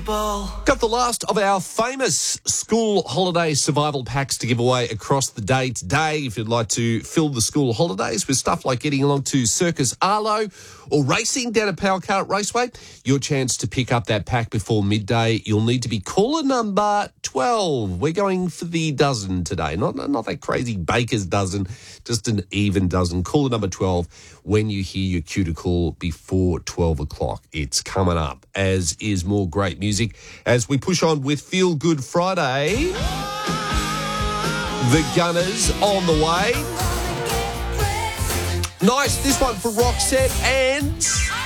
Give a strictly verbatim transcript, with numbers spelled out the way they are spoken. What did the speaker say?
people. Got the last of our famous school holiday survival packs to give away across the day today. If you'd like to fill the school holidays with stuff like getting along to Circus Arlo or racing down at Power Cart Raceway, your chance to pick up that pack before midday. You'll need to be caller number twelve. We're going for the dozen today. Not, not that crazy baker's dozen, just an even dozen. Caller number twelve when you hear your cuticle before twelve o'clock. It's coming up, as is more great music as we push on with Feel Good Friday. The Gunners on the way. Nice, this one for Roxette and